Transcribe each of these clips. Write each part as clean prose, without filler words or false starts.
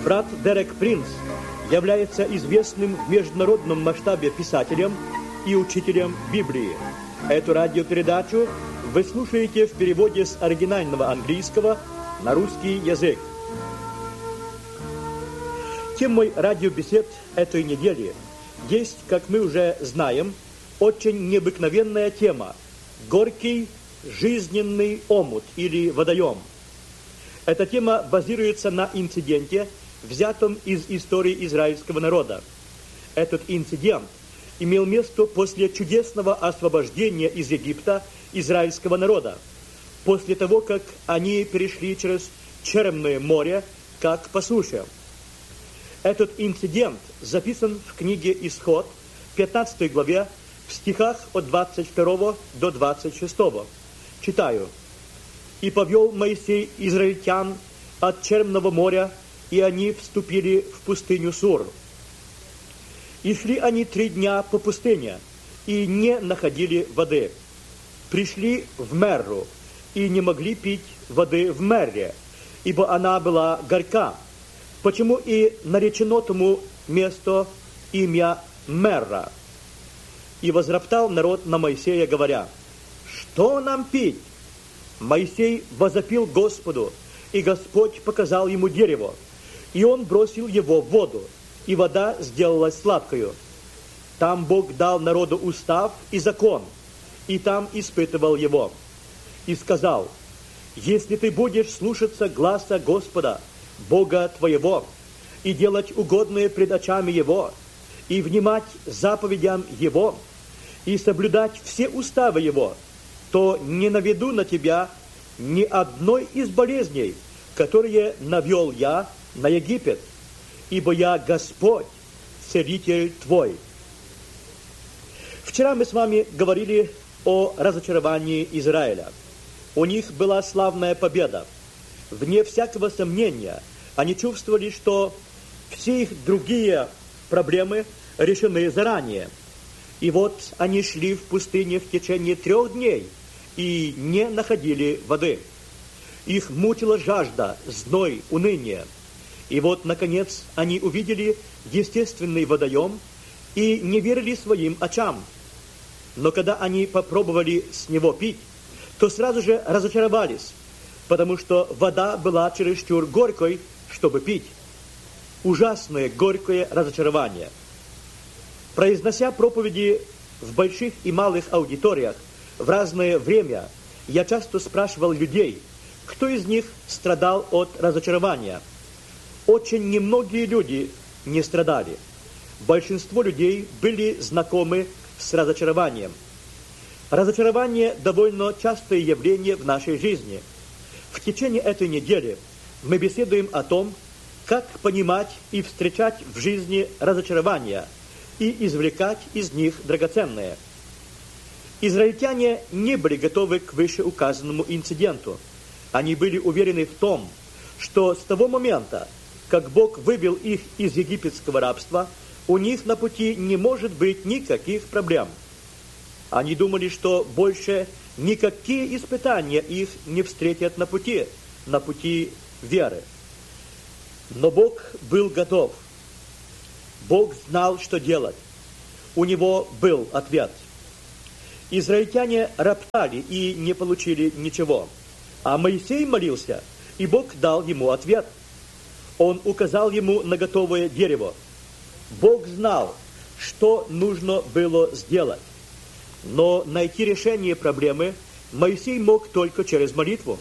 Брат Дерек Принц является известным в международном масштабе писателем и учителем Библии. Эту радиопередачу вы слушаете в переводе с оригинального английского на русский язык. Темой радиобесед этой недели есть, как мы уже знаем, очень необыкновенная тема – горький жизненный омут или водоем. Эта тема базируется на инциденте, взятом из истории израильского народа. Этот инцидент имел место после чудесного освобождения из Египта израильского народа, после того, как они перешли через Черное море, как по суше. Этот инцидент записан в книге «Исход», 15 главе, в стихах от 22 до 26. Читаю. «И повел Моисей израильтян от Черного моря, и они вступили в пустыню Сур. И шли они 3 дня по пустыне, и не находили воды. Пришли в Мерру, и не могли пить воды в Мерре, ибо она была горька. Почему и наречено тому месту имя Мерра? И возроптал народ на Моисея, говоря: что нам пить? Моисей возопил Господу, и Господь показал ему дерево, и он бросил его в воду, и вода сделалась сладкою. Там Бог дал народу устав и закон, и там испытывал его. И сказал: если ты будешь слушаться гласа Господа, Бога твоего, и делать угодное пред очами Его, и внимать заповедям Его, и соблюдать все уставы Его, то не наведу на тебя ни одной из болезней, которые навел я на Египет, ибо я Господь, целитель твой». Вчера мы с вами говорили о разочаровании Израиля. У них была славная победа. Вне всякого сомнения, они чувствовали, что все их другие проблемы решены заранее. И вот они шли в пустыне в течение 3 дней и не находили воды. Их мучила жажда, зной, уныние. И вот, наконец, они увидели естественный водоем и не верили своим очам. Но когда они попробовали с него пить, то сразу же разочаровались, потому что вода была чересчур горькой, чтобы пить. Ужасное горькое разочарование. Произнося проповеди в больших и малых аудиториях в разное время, я часто спрашивал людей, кто из них страдал от разочарования. Очень немногие люди не страдали. Большинство людей были знакомы с разочарованием. Разочарование – довольно частое явление в нашей жизни. В течение этой недели мы беседуем о том, как понимать и встречать в жизни разочарования и извлекать из них драгоценное. Израильтяне не были готовы к вышеуказанному инциденту. Они были уверены в том, что с того момента, как Бог вывел их из египетского рабства, у них на пути не может быть никаких проблем. Они думали, что больше никакие испытания их не встретят на пути веры. Но Бог был готов. Бог знал, что делать. У него был ответ. Израильтяне роптали и не получили ничего. А Моисей молился, и Бог дал ему ответ. Он указал ему на готовое дерево. Бог знал, что нужно было сделать. Но найти решение проблемы Моисей мог только через молитву.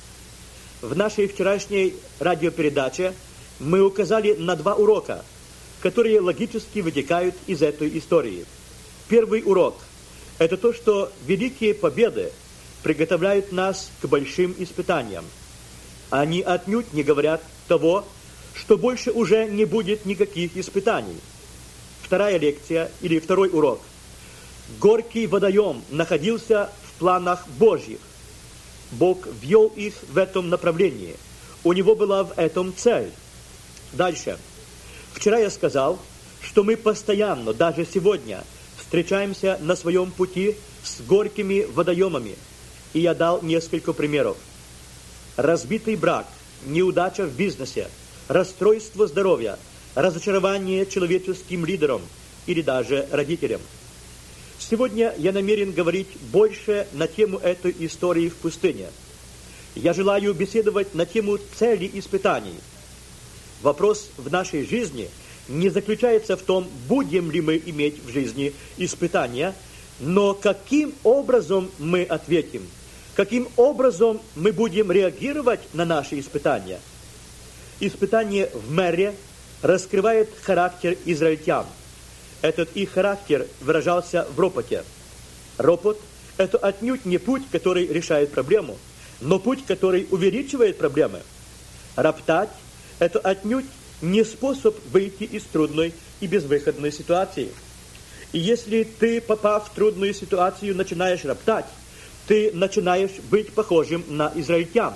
В нашей вчерашней радиопередаче мы указали на 2 урока, которые логически вытекают из этой истории. Первый урок – это то, что великие победы приготовляют нас к большим испытаниям. Они отнюдь не говорят того, что больше уже не будет никаких испытаний. Вторая лекция или второй урок. Горький водоем находился в планах Божьих. Бог ввел их в этом направлении. У него была в этом цель. Дальше. Вчера я сказал, что мы постоянно, даже сегодня, встречаемся на своем пути с горькими водоемами. И я дал несколько примеров. Разбитый брак, неудача в бизнесе, расстройство здоровья, разочарование человеческим лидерам или даже родителям. Сегодня я намерен говорить больше на тему этой истории в пустыне. Я желаю беседовать на тему цели испытаний. Вопрос в нашей жизни не заключается в том, будем ли мы иметь в жизни испытания, но каким образом мы ответим, каким образом мы будем реагировать на наши испытания. Испытание в Мерре раскрывает характер израильтян. Этот их характер выражался в ропоте. Ропот – это отнюдь не путь, который решает проблему, но путь, который увеличивает проблемы. Роптать – это отнюдь не способ выйти из трудной и безвыходной ситуации. И если ты, попав в трудную ситуацию, начинаешь роптать, ты начинаешь быть похожим на израильтян.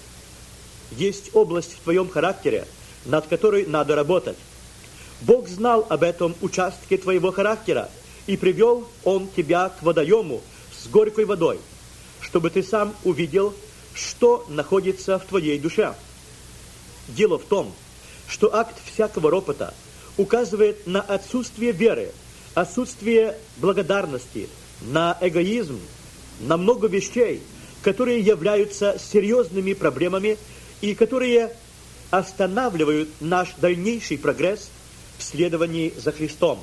Есть область в твоем характере, над которой надо работать. Бог знал об этом участке твоего характера, и привел Он тебя к водоему с горькой водой, чтобы ты сам увидел, что находится в твоей душе. Дело в том, что акт всякого ропота указывает на отсутствие веры, отсутствие благодарности, на эгоизм, на много вещей, которые являются серьезными проблемами и которые останавливают наш дальнейший прогресс в следовании за Христом.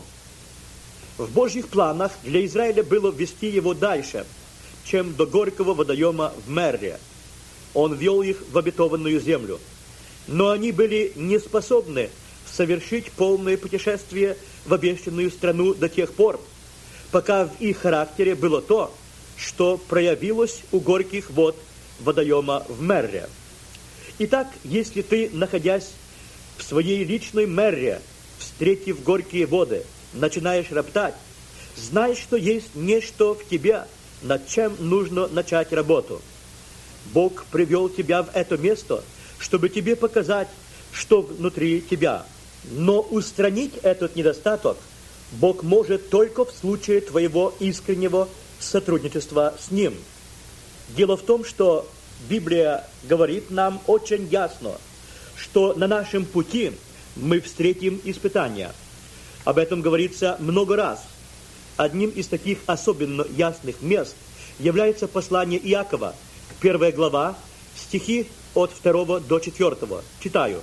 В Божьих планах для Израиля было ввести его дальше, чем до горького водоема в Мерре. Он вел их в обетованную землю. Но они были не способны совершить полное путешествие в обещанную страну до тех пор, пока в их характере было то, что проявилось у горьких вод водоема в Мерре. Итак, если ты, находясь в своей личной Мерре, встретив горькие воды, начинаешь роптать, знай, что есть нечто в тебе, над чем нужно начать работу. Бог привел тебя в это место, чтобы тебе показать, что внутри тебя. Но устранить этот недостаток Бог может только в случае твоего искреннего сотрудничества с Ним. Дело в том, что Библия говорит нам очень ясно, что на нашем пути мы встретим испытания. Об этом говорится много раз. Одним из таких особенно ясных мест является послание Иакова, 1 глава, стихи от 2 до 4. Читаю.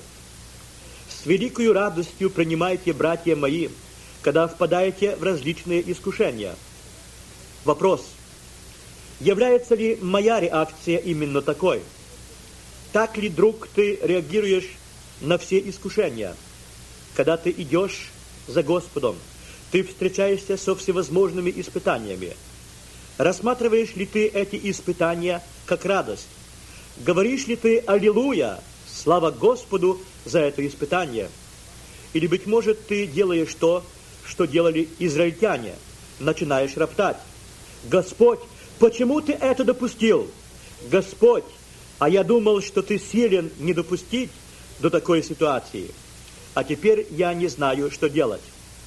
«С великою радостью принимайте, братья мои, когда впадаете в различные искушения». Вопрос. Является ли моя реакция именно такой? Так ли, друг, ты реагируешь на все искушения? Когда ты идешь за Господом, ты встречаешься со всевозможными испытаниями. Рассматриваешь ли ты эти испытания как радость? Говоришь ли ты «Аллилуйя! Слава Господу за это испытание!» Или, быть может, ты делаешь то, что делали израильтяне, начинаешь роптать. «Господь, почему ты это допустил? Господь, а я думал, что ты силен не допустить до такой ситуации. А теперь я не знаю, что делать».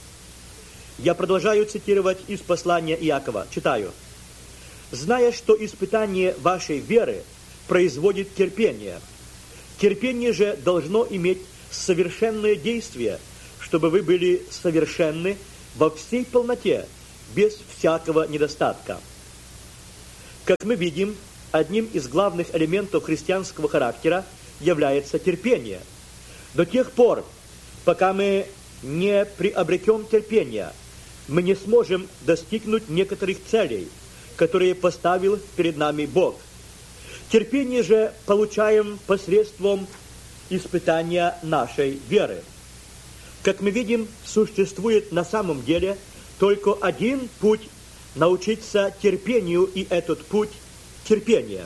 Я продолжаю цитировать из послания Иакова. Читаю. «Зная, что испытание вашей веры производит терпение, терпение же должно иметь совершенное действие, чтобы вы были совершенны во всей полноте, без всякого недостатка». Как мы видим, одним из главных элементов христианского характера является терпение. До тех пор, пока мы не приобретем терпения, мы не сможем достигнуть некоторых целей, которые поставил перед нами Бог. Терпение же получаем посредством испытания нашей веры. Как мы видим, существует на самом деле только один путь научиться терпению, и этот путь – терпение.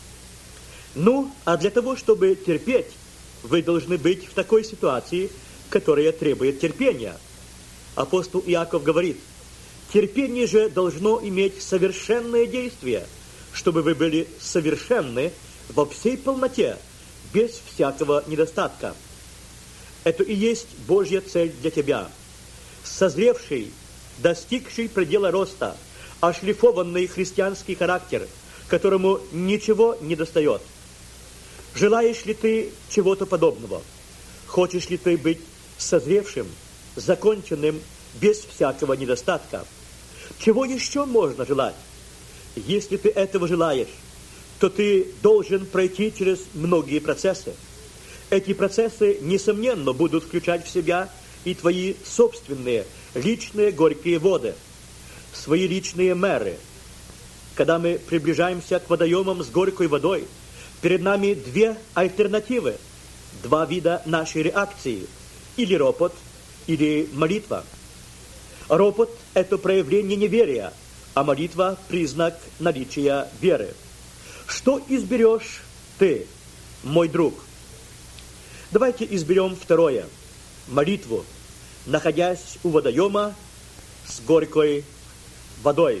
Ну, а для того, чтобы терпеть, вы должны быть в такой ситуации, которая требует терпения. Апостол Иаков говорит: терпение же должно иметь совершенное действие, чтобы вы были совершенны во всей полноте, без всякого недостатка. Это и есть Божья цель для тебя. Созревший, достигший предела роста, ошлифованный христианский характер, которому ничего не достает. Желаешь ли ты чего-то подобного? Хочешь ли ты быть созревшим, законченным, без всякого недостатка? Чего еще можно желать? Если ты этого желаешь, то ты должен пройти через многие процессы. Эти процессы, несомненно, будут включать в себя и твои собственные, личные горькие воды, свои личные меры. Когда мы приближаемся к водоемам с горькой водой, перед нами две альтернативы, два вида нашей реакции, или ропот, или молитва. Ропот – это проявление неверия, а молитва – признак наличия веры. Что изберешь ты, мой друг? Давайте изберем второе – молитву, находясь у водоема с горькой водой.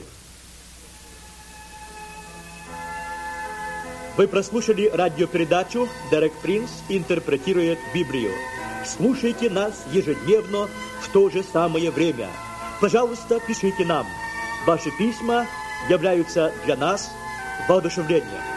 Вы прослушали радиопередачу «Дерек Принц интерпретирует Библию». Слушайте нас ежедневно в то же самое время. Пожалуйста, пишите нам. Ваши письма являются для нас воодушевлением.